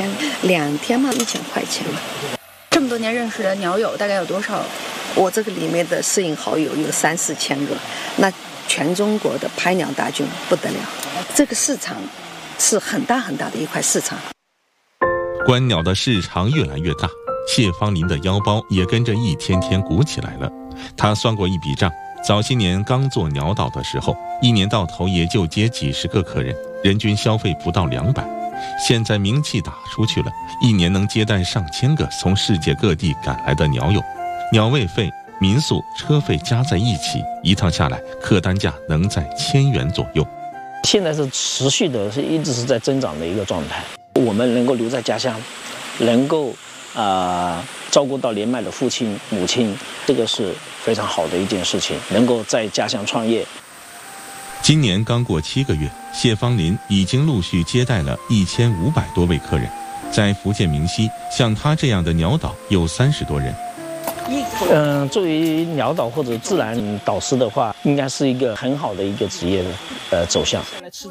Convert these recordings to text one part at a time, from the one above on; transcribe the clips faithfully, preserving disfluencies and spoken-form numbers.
天，两天嘛，一千块钱嘛。 这么多年认识的鸟友大概有多少？ 我这个里面的摄影好友有三四千个，那全中国的拍鸟大军不得了，这个市场是很大很大的一块市场。 观鸟的市场越来越大，谢芳林的腰包也跟着一天天鼓起来了。他算过一笔账，早些年刚做鸟导的时候，一年到头也就接几十个客人，人均消费不到两百。现在名气打出去了，一年能接待上千个从世界各地赶来的鸟友，鸟位费、民宿、车费加在一起，一趟下来客单价能在千元左右。 现在是持续的，是一直是在增长的一个状态。我们能够留在家乡，能够啊、呃、照顾到年迈的父亲母亲，这个是非常好的一件事情。能够在家乡创业。 今年刚过七个月，谢芳林已经陆续接待了一千五百多位客人。在福建明溪，像他这样的鸟导有三十多人。 嗯、呃，作为鸟导或者自然导师的话，应该是一个很好的一个职业的呃走向。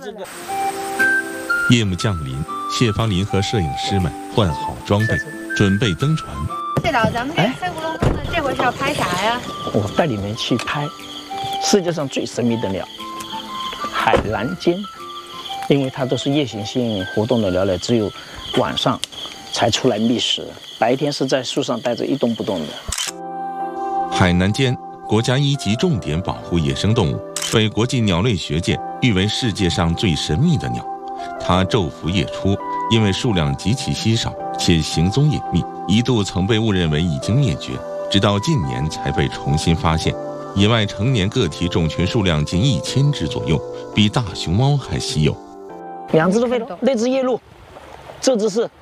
夜幕降临，谢芳林和摄影师们换好装备，准备登船。 谢导，咱们这黑咕隆咚的，这回是要拍啥呀？ 我带你们去拍世界上最神秘的鸟——海南尖，因为它都是夜行性活动的鸟类，只有晚上才出来觅食，白天是在树上待着一动不动的。 海南尖，国家一级重点保护野生动物，被国际鸟类学界誉为世界上最神秘的鸟。它昼伏夜出，因为数量极其稀少且行踪隐秘，一度曾被误认为已经灭绝，直到近年才被重新发现。野外成年个体种群数量近一千只左右，比大熊猫还稀有。 两只都飞动，那只夜鹭，这只是。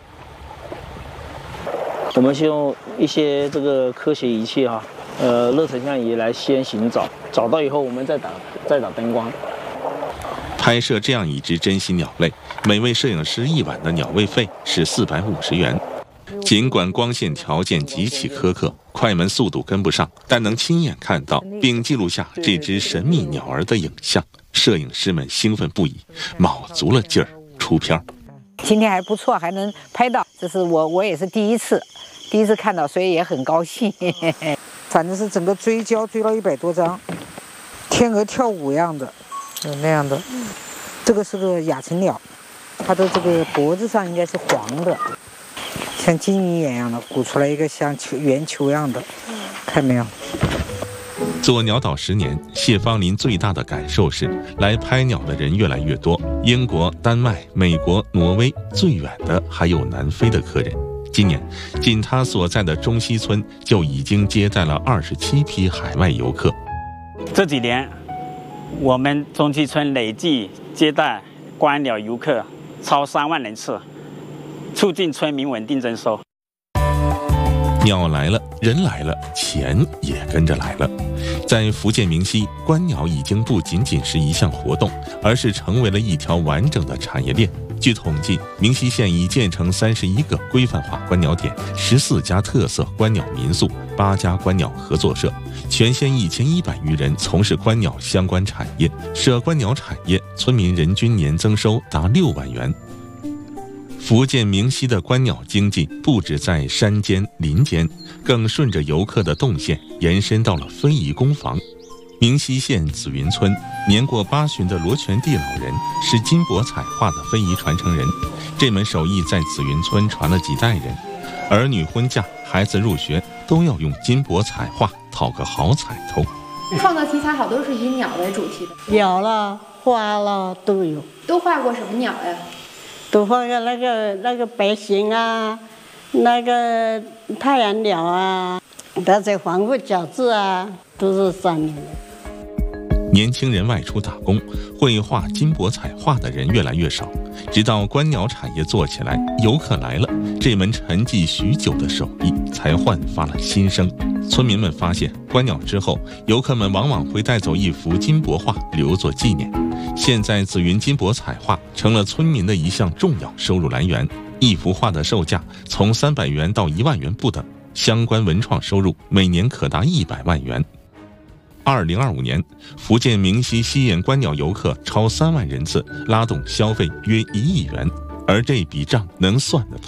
我们是用一些这个科学仪器啊，呃，热成像仪来先行找，找到以后我们再打再打灯光。 拍摄这样一只珍稀鸟类，每位摄影师一晚的鸟位费是四百五十元。尽管光线条件极其苛刻，快门速度跟不上，但能亲眼看到并记录下这只神秘鸟儿的影像，摄影师们兴奋不已，卯足了劲儿出片儿。 今天还不错，还能拍到，这是我我也是第一次，第一次看到，所以也很高兴。 反正是整个追焦追了一百多张，天鹅跳舞样的，有那样的。这个是个亚成鸟，它的这个脖子上应该是黄的，像金鱼眼一样的，鼓出来一个像球圆球一样的，看没有？ 做鸟导十年，谢芳林最大的感受是，来拍鸟的人越来越多。英国、丹麦、美国、挪威，最远的还有南非的客人。今年，仅他所在的中西村就已经接待了二十七批海外游客。 这几年，我们中西村累计接待观鸟游客超三万人次，促进村民稳定增收。 鸟来了，人来了，钱也跟着来了。在福建明溪，观鸟已经不仅仅是一项活动，而是成为了一条完整的产业链。据统计，明溪县已建成三十一个规范化观鸟点，十四家特色观鸟民宿，八家观鸟合作社，全县一千一百余人从事观鸟相关产业。涉观鸟产业，村民人均年增收达六万元。福建明溪的观鸟经济不止在山间林间，更顺着游客的动线延伸到了非遗工坊。明溪县紫云村年过八旬的罗全地老人是金箔彩画的非遗传承人，这门手艺在紫云村传了几代人，儿女婚嫁、孩子入学都要用金箔彩画讨个好彩头。 创作题材好多是以鸟为主题的， 鸟了、花了都有。 都画过什么鸟呀？ 都画个那个那个白鹇啊，那个太阳鸟啊，德在黄腹饺子啊，都是上面的。 年轻人外出打工，会画金箔彩画的人越来越少，直到观鸟产业做起来，游客来了，这门沉寂许久的手艺才焕发了新生。村民们发现，观鸟之后，游客们往往会带走一幅金箔画留作纪念。现在紫云金箔彩画成了村民的一项重要收入来源，一幅画的售价从三百元到一万元不等，相关文创收入每年可达一百万元。二零二五年，福建明溪吸引观鸟游客超三万人次，拉动消费约一亿元，而这笔账能算得